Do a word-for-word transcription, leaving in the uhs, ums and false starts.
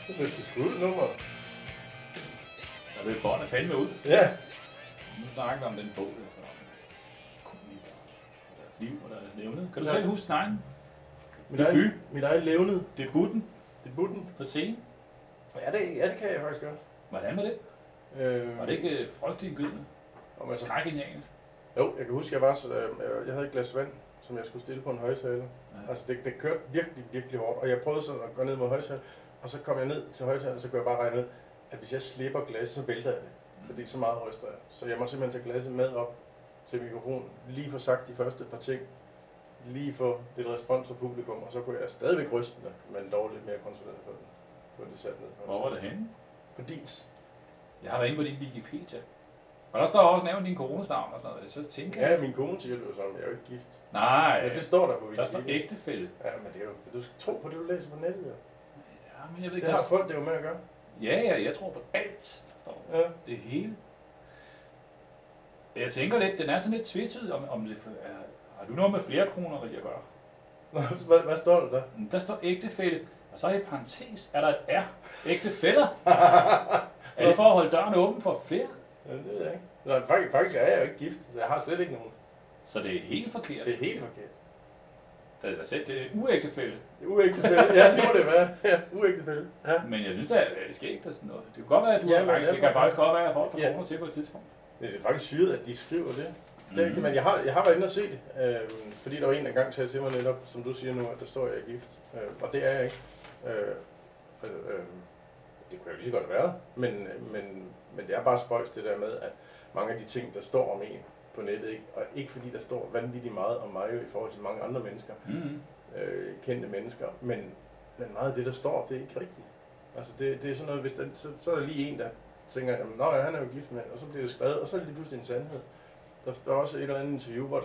Hvis det skulle ud nummer. Der løb båndet fandme ud. Ja. Nu snakker vi om den bog, der for komikere. Deres liv og deres levnede. Kan du Ja. selv huske din egen Mit debut? eget, mit eget levnede. Debuten Debuten. på scenen? Ja det, ja, det kan jeg faktisk godt. Hvordan var det? Øh, Var det ikke frygtelig indgydende? om jeg så- Skrækindjagende? Jo, jeg kan huske, jeg var så, øh, jeg havde et glas vand, som jeg skulle stille på en højtaler. Ja. Altså det, det kørte virkelig, virkelig hårdt, og jeg prøvede så at gå ned mod højtaler, og så kom jeg ned til højtaler, så kunne jeg bare regne ud, at hvis jeg slipper glasset, så vælter jeg det. Fordi så meget ryster jeg. Så jeg må simpelthen tage glasset med op til mikrofonen, lige få sagt de første par ting, lige få lidt respons fra publikum, og så kunne jeg stadigvæk ryste det, men dog lidt mere kontrolleret for det. Få det sat ned. Hvor var det henne? På Dins. Jeg har været inde på din Wikipedia. Og der står også nævnt din konestavn og sådan noget. Så tænker jeg... Ja, min kone siger det jo sådan, jeg er jo ikke gift. Nej, Men det står der på der står Wikipedia. ægtefælle. Ja, men det er jo, du skal tro på det, du læser på nettet, jo. Ja, men jeg ved ikke, Det der... har folk det jo med at gøre. Ja, ja, jeg tror på alt, der står. Ja. Det hele. Jeg tænker lidt, den er sådan lidt tvetydig, om, om det er... Har du noget med flere kroneri at gøre? Nå, hvad, hvad står der der? Der står ægtefælle, og så i parentes er der et R. Ægtefæller. Er det for at holde døren åben for flere? Ja, det ved jeg ikke. Nå, faktisk, faktisk er jeg jo ikke gift, så jeg har slet ikke nogen. Så det er helt forkert. Det er helt forkert. Det er, selv, det er uægtefælle. Det er uægtefælde. Ja, det må det være. Ja, uægtefælde. Ja. Men jeg synes, at det skal ikke sådan noget. Det kan godt være, at du Ja, har men ret. det er Det kan bare- faktisk godt være, at jeg får et par Ja. kroner til på et tidspunkt. Det er faktisk syret, at de skriver det. Det er, Mhm. men jeg har, jeg har været inde og se det, øh, fordi der var en, der engang sagde til mig netop, som du siger nu, at der står, at jeg er gift. Øh, og det er jeg ikke. Øh, øh, øh, det kunne jeg lige så godt have været, men, men, men det er bare spøjs det der med, at mange af de ting, der står om en på nettet, ikke, og ikke fordi der står vanvittigt meget om mig jo, i forhold til mange andre mennesker, Mm. øh, kendte mennesker, men, men meget af det, der står, det er ikke rigtigt. Altså det, det er sådan noget, hvis der, så, så er der lige en, der tænker, jamen, nå ja, han er jo gift med, og så bliver det skrevet, og så er det lige pludselig en sandhed. Der står også et eller andet interview, hvor